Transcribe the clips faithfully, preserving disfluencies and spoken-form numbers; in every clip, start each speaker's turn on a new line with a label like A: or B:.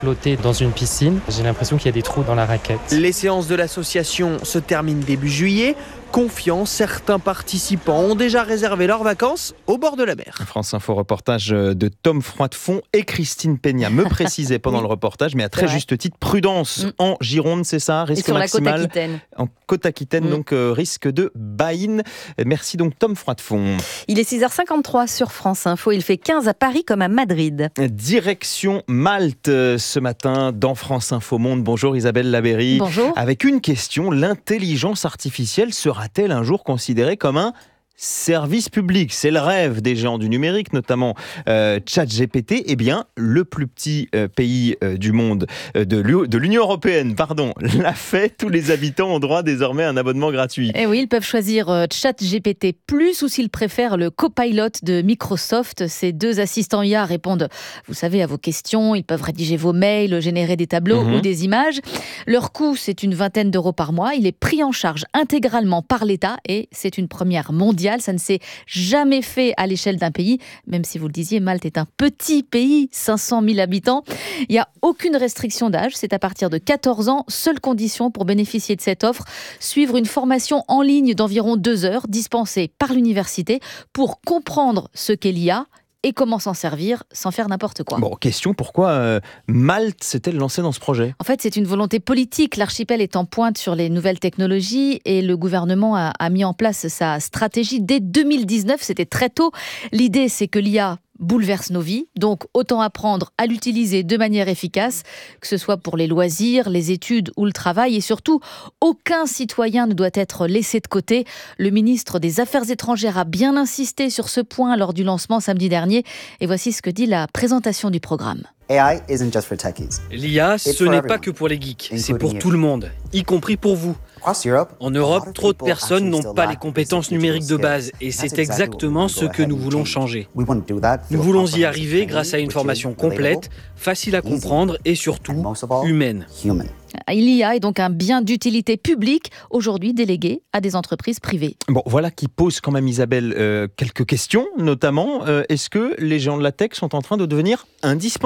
A: Flotter dans une piscine, j'ai l'impression qu'il y a des trous dans la raquette.
B: Les séances de l'association se terminent début juillet. Confiants, certains participants ont déjà réservé leurs vacances au bord de la mer.
C: France Info reportage de Tom Froidefond et Christine Peña me précisait pendant oui. le reportage, mais à très juste titre, prudence mmh. en Gironde, c'est ça, risque
D: et sur
C: maximal.
D: La côte Aquitaine.
C: En côte Aquitaine, mmh. donc euh, risque de baïne. Merci donc Tom Froidefond.
D: Il est six heures cinquante-trois sur France Info, il fait quinze à Paris comme à Madrid.
C: Direction Malte ce matin dans France Info Monde. Bonjour Isabelle Labeyrie.
D: Bonjour.
C: Avec une question, l'intelligence artificielle sera a-t-elle un jour considéré comme un service public? C'est le rêve des géants du numérique, notamment euh, ChatGPT. Eh bien, le plus petit euh, pays euh, du monde, euh, de, l'U- de l'Union européenne, pardon, l'a fait. Tous les habitants ont droit désormais à un abonnement gratuit.
D: Et oui, ils peuvent choisir euh, ChatGPT plus ou s'ils préfèrent le Copilot de Microsoft. Ces deux assistants I A répondent, vous savez, à vos questions. Ils peuvent rédiger vos mails, générer des tableaux mmh. ou des images. Leur coût, c'est une vingtaine d'euros par mois. Il est pris en charge intégralement par l'État et c'est une première mondiale. Ça ne s'est jamais fait à l'échelle d'un pays, même si vous le disiez, Malte est un petit pays, cinq cent mille habitants. Il n'y a aucune restriction d'âge, c'est à partir de quatorze ans. Seule condition pour bénéficier de cette offre, suivre une formation en ligne d'environ deux heures, dispensée par l'université, pour comprendre ce qu'est l'I A et comment s'en servir sans faire n'importe quoi.
C: Bon, question, pourquoi euh, Malte s'est-elle lancée dans ce projet ?
D: En fait, c'est une volonté politique. L'archipel est en pointe sur les nouvelles technologies et le gouvernement a, a mis en place sa stratégie dès deux mille dix-neuf. C'était très tôt. L'idée, c'est que l'I A bouleverse nos vies, donc autant apprendre à l'utiliser de manière efficace, que ce soit pour les loisirs, les études ou le travail, et surtout, aucun citoyen ne doit être laissé de côté. Le ministre des Affaires étrangères a bien insisté sur ce point lors du lancement samedi dernier, et voici ce que dit la présentation du programme.
E: L'I A, ce n'est pas que pour les geeks, c'est pour tout le monde, y compris pour vous. En Europe, trop de personnes n'ont pas les compétences numériques de base et c'est exactement ce que nous voulons changer. Nous voulons y arriver grâce à une formation complète, facile à comprendre et surtout humaine.
D: L'I A est donc un bien d'utilité publique, aujourd'hui délégué à des entreprises privées.
C: Bon, voilà qui pose quand même, Isabelle, euh, quelques questions, notamment, euh, est-ce que les géants de la tech sont en train de devenir indispensables ?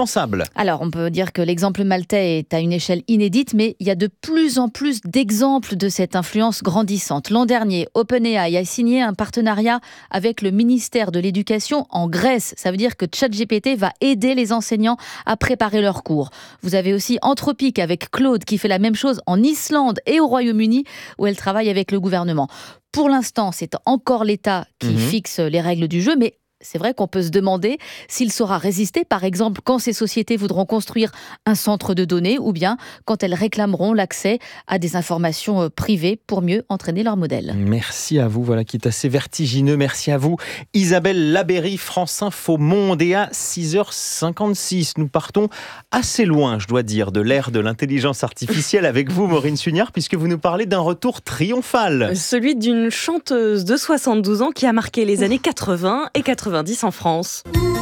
D: Alors, on peut dire que l'exemple maltais est à une échelle inédite, mais il y a de plus en plus d'exemples de cette influence grandissante. L'an dernier, OpenAI a signé un partenariat avec le ministère de l'Éducation en Grèce. Ça veut dire que ChatGPT va aider les enseignants à préparer leurs cours. Vous avez aussi Anthropic avec Claude qui fait la même chose en Islande et au Royaume-Uni où elle travaille avec le gouvernement. Pour l'instant, c'est encore l'État qui mmh. fixe les règles du jeu, mais c'est vrai qu'on peut se demander s'il saura résister, par exemple, quand ces sociétés voudront construire un centre de données ou bien quand elles réclameront l'accès à des informations privées pour mieux entraîner leur modèle.
C: Merci à vous, voilà qui est assez vertigineux. Merci à vous, Isabelle Labeyrie, France Info Monde. Et à six heures cinquante-six, nous partons assez loin, je dois dire, de l'ère de l'intelligence artificielle avec vous, Maureen Sugnard, puisque vous nous parlez d'un retour triomphal.
F: Celui d'une chanteuse de soixante-douze ans qui a marqué les années quatre-vingts et quatre-vingt-dix en France.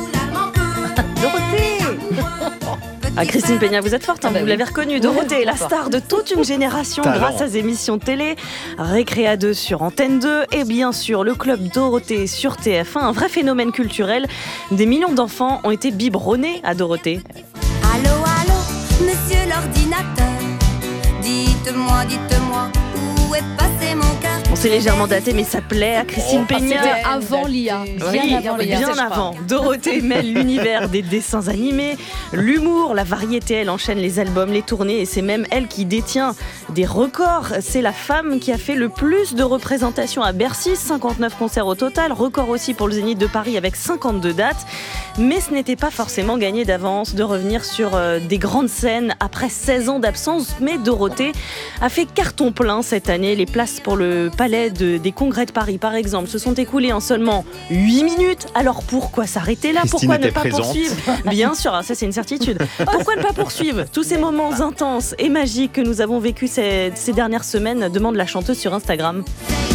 F: Dorothée. Ah, Christine Peña, vous êtes forte, hein, ah bah vous oui. l'avez reconnue. Dorothée, la star de toute une génération Talent. grâce à ses émissions télé, Récréa deux sur Antenne deux et bien sûr le Club Dorothée sur T F un, un vrai phénomène culturel. Des millions d'enfants ont été biberonnés à Dorothée.
G: Allô, allô, monsieur l'ordinateur, dites-moi, dites-moi, où est passé mon cœur?
F: Bon, c'est légèrement daté, mais ça plaît à Christine
D: oh,
F: Peña.
D: C'était avant l'I A.
F: Oui,
D: bien avant l'I A.
F: Bien avant. Dorothée mêle l'univers des dessins animés, l'humour, la variété. Elle enchaîne les albums, les tournées, et c'est même elle qui détient des records. C'est la femme qui a fait le plus de représentations à Bercy, cinquante-neuf concerts au total. Record aussi pour le Zénith de Paris avec cinquante-deux dates. Mais ce n'était pas forcément gagné d'avance de revenir sur euh, des grandes scènes après seize ans d'absence. Mais Dorothée a fait carton plein cette année. Les places pour le Palais de, des Congrès de Paris, par exemple, se sont écoulées en seulement huit minutes. Alors pourquoi s'arrêter là ?
C: Christine
F: Pourquoi ne pas
C: présente.
F: poursuivre ? Bien sûr, ça c'est une certitude. Pourquoi ne pas poursuivre tous ces moments intenses et magiques que nous avons vécus ces, ces dernières semaines ? Demande la chanteuse sur Instagram.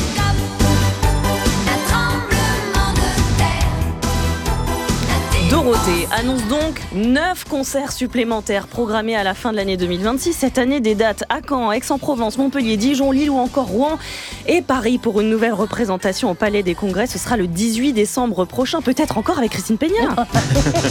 F: Dorothée annonce donc neuf concerts supplémentaires programmés à la fin de l'année deux mille vingt-six. Cette année, des dates à Caen, Aix-en-Provence, Montpellier, Dijon, Lille ou encore Rouen et Paris pour une nouvelle représentation au Palais des Congrès. Ce sera le dix-huit décembre prochain, peut-être encore avec Christine Peña.